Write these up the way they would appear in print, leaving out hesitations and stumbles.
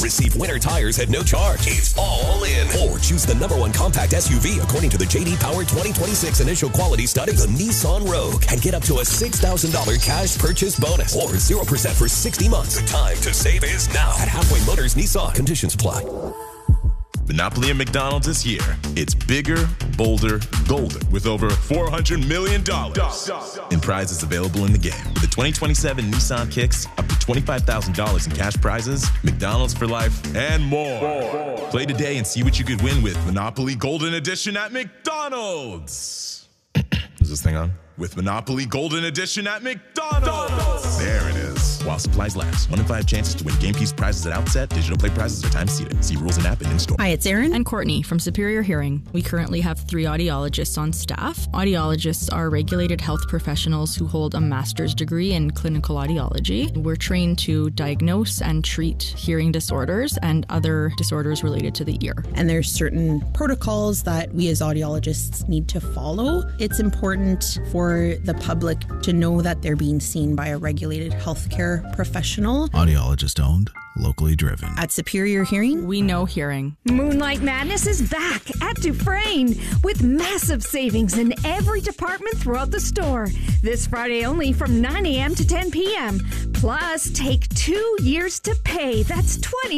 receive winter tires at no charge. It's all in. Or choose the #1 compact SUV according to the J.D. Power 2026 initial quality study, the Nissan Rogue, and get up to a $6,000 cash purchase bonus or 0% for 60 months. The time to save is now at Halfway Motors Nissan. Conditions apply. Monopoly at McDonald's is here. It's bigger, bolder, golden, with over $400 million in prizes available in the game. With the 2027 Nissan Kicks, up to $25,000 in cash prizes, McDonald's for life, and more. Play today and see what you could win with Monopoly Golden Edition at McDonald's. Is this thing on? With Monopoly Golden Edition at McDonald's. There it is. While supplies last. 1 in 5 chances to win game piece prizes at outset. Digital play prizes are time seated. See rules and app and in-store. Hi, it's Erin and Courtney from Superior Hearing. We currently have 3 audiologists on staff. Audiologists are regulated health professionals who hold a master's degree in clinical audiology. We're trained to diagnose and treat hearing disorders and other disorders related to the ear. And there's certain protocols that we as audiologists need to follow. It's important for the public to know that they're being seen by a regulated healthcare professional. Audiologist owned, locally driven. At Superior Hearing, we know hearing. Moonlight Madness is back at Dufresne with massive savings in every department throughout the store. This Friday only from 9 a.m. to 10 p.m. Plus, take 2 years to pay. That's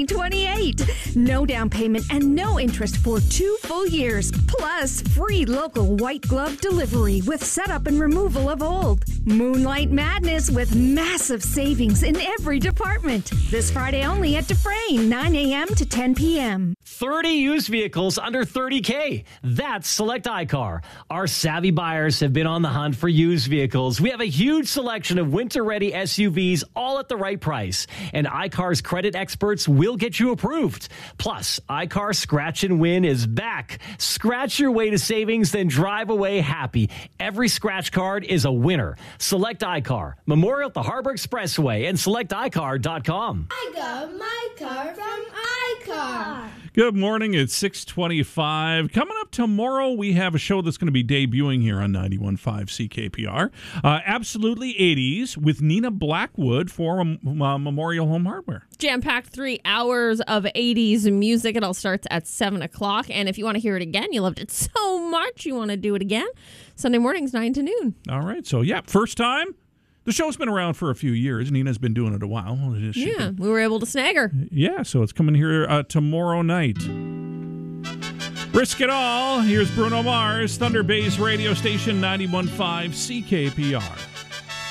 2028. No down payment and no interest for 2 full years. Plus, free local white glove delivery with setup and removal of old. Moonlight Madness with massive savings in every department. This Friday only at Dufresne, 9 a.m. to 10 p.m. 30 used vehicles under $30K. That's Select iCar. Our savvy buyers have been on the hunt for used vehicles. We have a huge selection of winter-ready SUVs, all at the right price. And iCar's credit experts will get you approved. Plus, iCar Scratch and Win is back. Scratch your way to savings, then drive away happy. Every scratch card is a winner. Select iCar. Memorial at the Harbor Expressway and selecticar.com. I got my car from iCar. Good morning. It's 6:25. Coming up tomorrow, we have a show that's going to be debuting here on 91.5 CKPR. Absolutely 80s with Nina Blackwood for Memorial Home Hardware. Jam-packed 3 hours of 80s music. It all starts at 7 o'clock. And if you want to hear it again, you loved it so much, you want to do it again, Sunday mornings, 9 to noon. All right. So, yeah, first time. The show's been around for a few years. Nina's been doing it a while. We were able to snag her. Yeah, so it's coming here tomorrow night. Risk it all. Here's Bruno Mars, Thunder Bay's radio station, 91.5 CKPR.